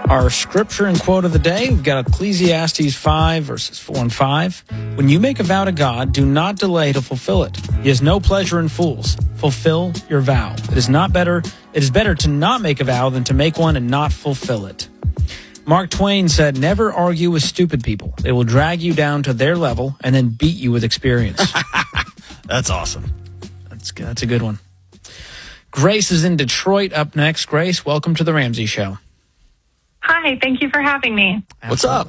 Our scripture and quote of the day, we've got Ecclesiastes 5, verses 4 and 5. When you make a vow to God, do not delay to fulfill it. He has no pleasure in fools. Fulfill your vow. It is better to not make a vow than to make one and not fulfill it. Mark Twain said, never argue with stupid people. They will drag you down to their level and then beat you with experience. That's awesome. That's a good one. Grace is in Detroit up next. Grace, welcome to the Ramsey Show. Hi, thank you for having me. What's up?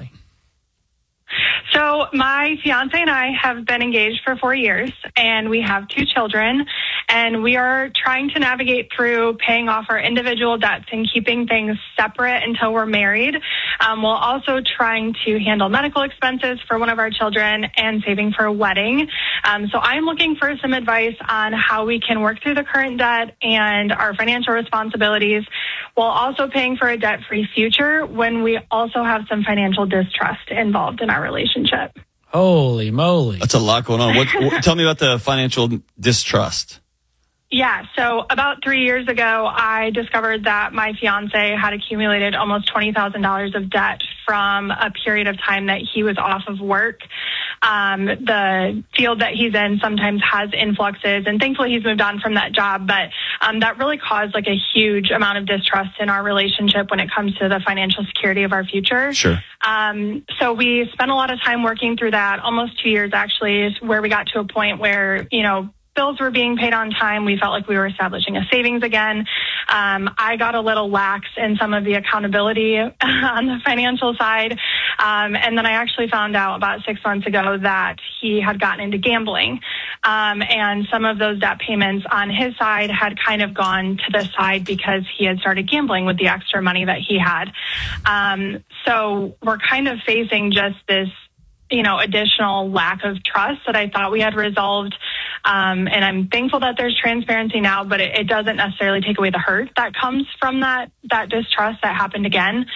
So my fiance and I have been engaged for 4 years, and we have 2 children, and we are trying to navigate through paying off our individual debts and keeping things separate until we're married, while also trying to handle medical expenses for one of our children and saving for a wedding. So I'm looking for some advice on how we can work through the current debt and our financial responsibilities while also paying for a debt-free future when we also have some financial distrust involved in our relationship. Holy moly. That's a lot going on. Tell me about the financial distrust. Yeah, so about 3 years ago, I discovered that my fiance had accumulated almost $20,000 of debt from a period of time that he was off of work. The field that he's in sometimes has influxes, and thankfully he's moved on from that job, but that really caused like a huge amount of distrust in our relationship when it comes to the financial security of our future. Sure. So we spent a lot of time working through that, almost 2 years actually, is where we got to a point where, bills were being paid on time. We felt like we were establishing a savings again. I got a little lax in some of the accountability on the financial side. And then I actually found out about 6 months ago that he had gotten into gambling. And some of those debt payments on his side had kind of gone to the side because he had started gambling with the extra money that he had. So we're kind of facing just this, additional lack of trust that I thought we had resolved. And I'm thankful that there's transparency now, but it doesn't necessarily take away the hurt that comes from that distrust that happened again.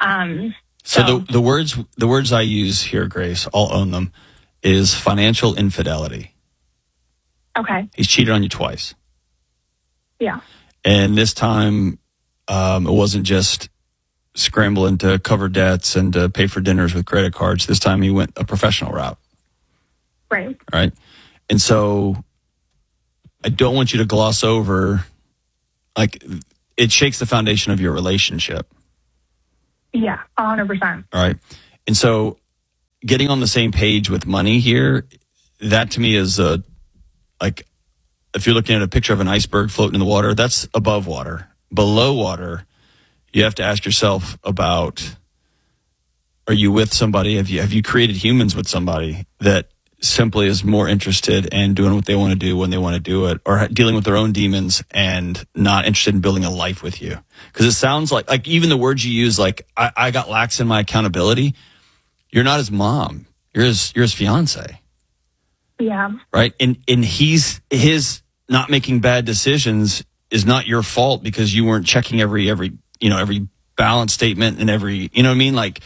So the words I use here, Grace, I'll own them, is financial infidelity. Okay. He's cheated on you twice. Yeah. And this time, it wasn't just scrambling to cover debts and to pay for dinners with credit cards. This time he went a professional route. Right. Right. And so I don't want you to gloss over, like, it shakes the foundation of your relationship. Yeah, 100%. All right. And so getting on the same page with money here, that to me is like, if you're looking at a picture of an iceberg floating in the water, that's above water. Below water, you have to ask yourself about, are you with somebody? Have you created humans with somebody that simply is more interested in doing what they want to do when they want to do it, or dealing with their own demons and not interested in building a life with you? Because it sounds like even the words you use, like, I got lax in my accountability. You're not his mom. You're his fiance. Yeah. Right. And his not making bad decisions is not your fault because you weren't checking every balance statement and every, what I mean? Like,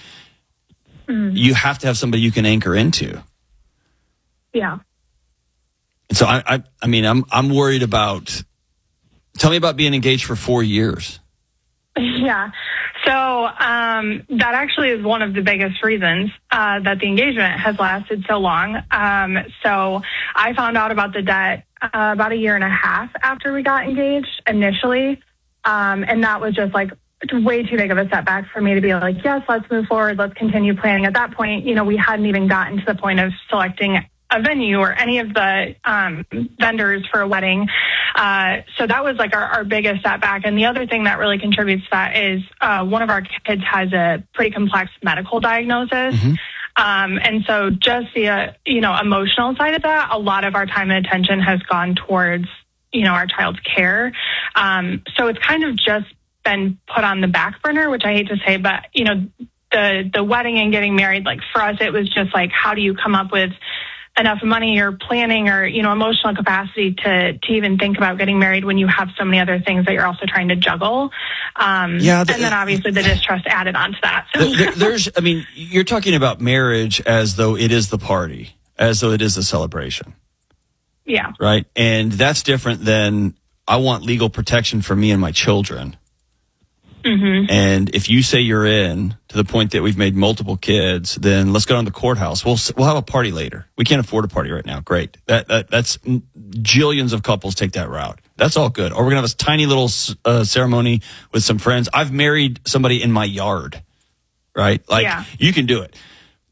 you have to have somebody you can anchor into. Yeah. And so I'm worried about, tell me about being engaged for 4 years. Yeah. So that actually is one of the biggest reasons that the engagement has lasted so long. So I found out about the debt about 1.5 years after we got engaged initially. And that was just like way too big of a setback for me to be like, yes, let's move forward. Let's continue planning. At that point, we hadn't even gotten to the point of selecting a venue or any of the vendors for a wedding. So that was like our biggest setback. And the other thing that really contributes to that is one of our kids has a pretty complex medical diagnosis. Mm-hmm. And so just the, emotional side of that, a lot of our time and attention has gone towards, our child's care. So it's kind of just been put on the back burner, which I hate to say, but, the wedding and getting married, like for us, it was just like, how do you come up with enough money or planning or, emotional capacity to even think about getting married when you have so many other things that you're also trying to juggle. And then obviously the distrust added on to that. So. You're talking about marriage as though it is the party, as though it is the celebration. Yeah. Right. And that's different than I want legal protection for me and my children. And if you say you're in to the point that we've made multiple kids, then let's go down to the courthouse. We'll have a party later. We can't afford a party right now. Great. That's jillions of couples take that route. That's all good. Or we're going to have a tiny little ceremony with some friends. I've married somebody in my yard, right? Like, you can do it.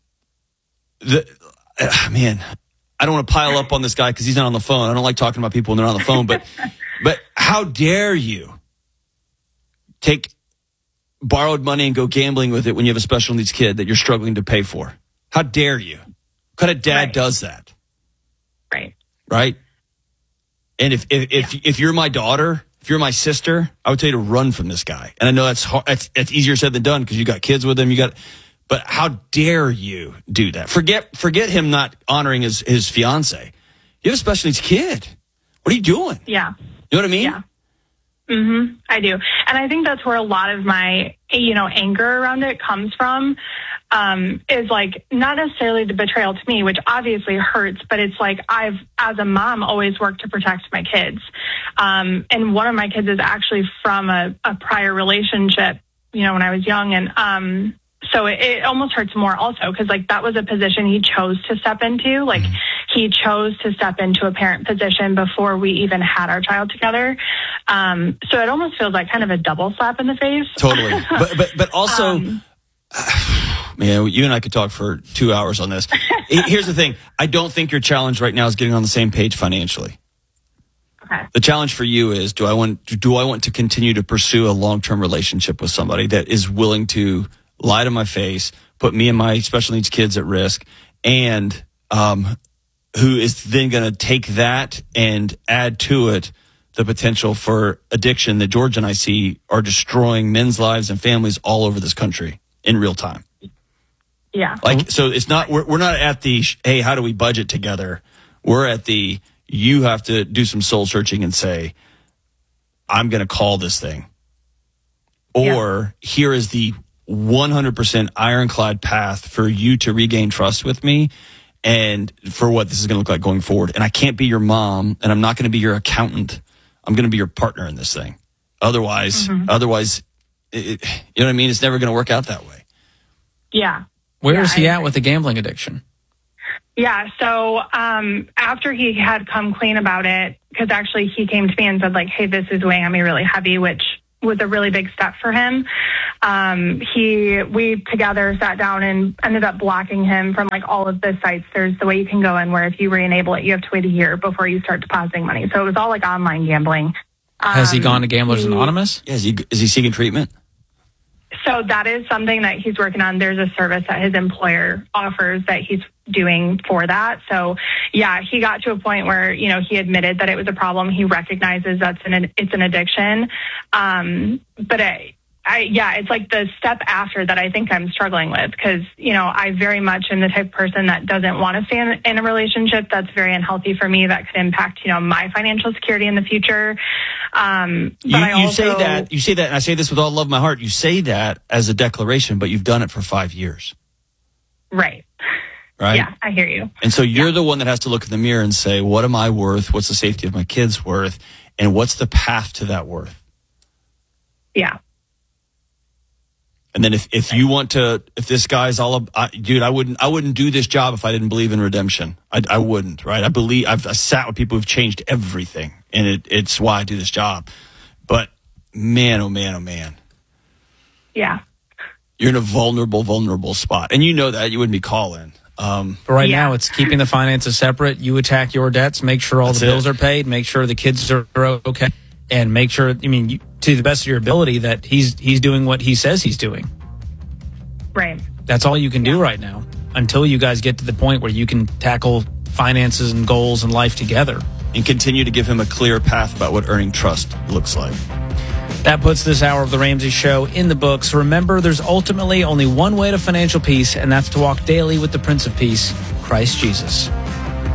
Man, I don't want to pile up on this guy because he's not on the phone. I don't like talking about people when they're on the phone, but how dare you take borrowed money and go gambling with it when you have a special needs kid that you're struggling to pay for? How dare you? What kind of dad does that? Right. And if you're my daughter, if you're my sister, I would tell you to run from this guy. And I know that's hard, it's easier said than done because you got kids with him. But how dare you do that? Forget him not honoring his fiance. You have a special needs kid. What are you doing? Yeah. You know what I mean? Yeah. I do. And I think that's where a lot of my, anger around it comes from, is like not necessarily the betrayal to me, which obviously hurts, but it's like I've, as a mom, always worked to protect my kids. And one of my kids is actually from a prior relationship, when I was young. And, so it almost hurts more also because like that was a position he chose to step into. Like he chose to step into a parent position before we even had our child together. So it almost feels like kind of a double slap in the face. Totally. But also, man, you and I could talk for 2 hours on this. Here's the thing. I don't think your challenge right now is getting on the same page financially. Okay. The challenge for you is, do I want to continue to pursue a long-term relationship with somebody that is willing to lie to my face, put me and my special needs kids at risk, and who is then going to take that and add to it the potential for addiction that George and I see are destroying men's lives and families all over this country in real time. Yeah. So it's not, we're not at the, hey, how do we budget together? We're at the, you have to do some soul searching and say, I'm going to call this thing. Or here is the 100% ironclad path for you to regain trust with me and for what this is going to look like going forward. And I can't be your mom and I'm not going to be your accountant. I'm going to be your partner in this thing. Otherwise, you know what I mean? It's never going to work out that way. Yeah. Where is he at with the gambling addiction? Yeah. So, after he had come clean about it, because actually he came to me and said like, hey, this is weighing on me really heavy, which was a really big step for him. We together sat down and ended up blocking him from like all of the sites. There's the way you can go in where if you re-enable it, you have to wait a year before you start depositing money. So it was all like online gambling. Has he gone to Gamblers Anonymous? Yeah, is he seeking treatment? So that is something that he's working on. There's a service that his employer offers that he's doing for that. So yeah, he got to a point where, he admitted that it was a problem. He recognizes it's an addiction. But it's like the step after that I think I'm struggling with because, I very much am the type of person that doesn't want to stay in a relationship that's very unhealthy for me that could impact, my financial security in the future. You say that, and I say this with all love in my heart, you say that as a declaration, but you've done it for 5 years. Right. Yeah, I hear you. And so you're the one that has to look in the mirror and say, what am I worth? What's the safety of my kids worth? And what's the path to that worth? Yeah. And then if you want to, if this guy's dude, I wouldn't do this job if I didn't believe in redemption. I wouldn't, right? I've sat with people who've changed everything and it's why I do this job. But man, oh man, oh man. Yeah. You're in a vulnerable spot. And you know that you wouldn't be calling. But right now it's keeping the finances separate. You attack your debts, make sure all the bills are paid, make sure the kids are okay. And make sure, to the best of your ability, that he's doing what he says he's doing. Right. That's all you can do right now until you guys get to the point where you can tackle finances and goals and life together. And continue to give him a clear path about what earning trust looks like. That puts this hour of The Ramsey Show in the books. Remember, there's ultimately only one way to financial peace, and that's to walk daily with the Prince of Peace, Christ Jesus.